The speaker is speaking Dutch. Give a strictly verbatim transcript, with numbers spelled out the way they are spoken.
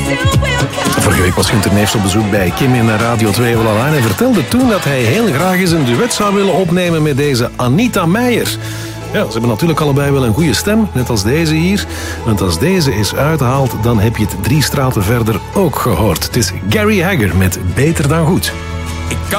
Vorige week was Günter Neefs op bezoek bij Kim in Radio twee Online en vertelde toen dat hij heel graag eens een duet zou willen opnemen met deze Anita Meijer. Ja, ze hebben natuurlijk allebei wel een goede stem, net als deze hier. Want als deze is uitgehaald, dan heb je het drie straten verder ook gehoord. Het is Gary Hagger met Beter dan Goed. Ik kan